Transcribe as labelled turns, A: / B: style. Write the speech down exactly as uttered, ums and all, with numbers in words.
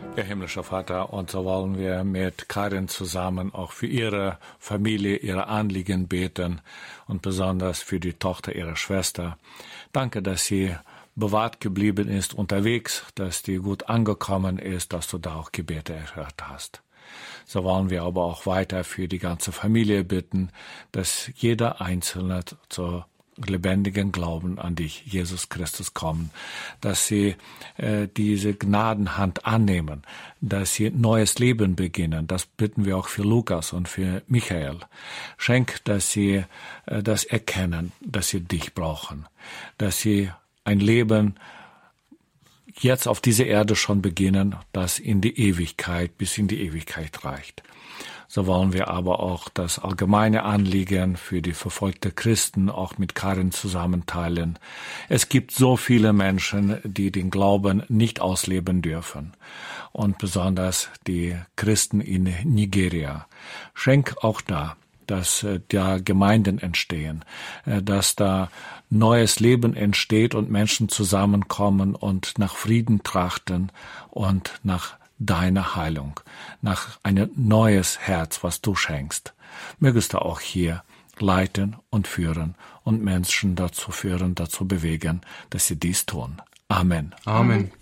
A: Ja, himmlischer Vater, und so wollen wir mit Karin zusammen auch für ihre Familie, ihre Anliegen beten und besonders für die Tochter ihrer Schwester. Danke, dass sie bewahrt geblieben ist unterwegs, dass die gut angekommen ist, dass du da auch Gebete erhört hast. So wollen wir aber auch weiter für die ganze Familie bitten, dass jeder Einzelne zur lebendigen Glauben an dich, Jesus Christus, kommen, dass sie äh, diese Gnadenhand annehmen, dass sie neues Leben beginnen. Das bitten wir auch für Lukas und für Michael. Schenk, dass sie äh, das erkennen, dass sie dich brauchen, dass sie ein Leben jetzt auf dieser Erde schon beginnen, das in die Ewigkeit, bis in die Ewigkeit reicht. So wollen wir aber auch das allgemeine Anliegen für die verfolgten Christen auch mit Karin zusammenteilen. Es gibt so viele Menschen, die den Glauben nicht ausleben dürfen. Und besonders die Christen in Nigeria. Schenk auch da, dass da Gemeinden entstehen, dass da neues Leben entsteht und Menschen zusammenkommen und nach Frieden trachten und nach deine Heilung, nach ein neues Herz, was du schenkst. Mögest du auch hier leiten und führen und Menschen dazu führen, dazu bewegen, dass sie dies tun. Amen.
B: Amen.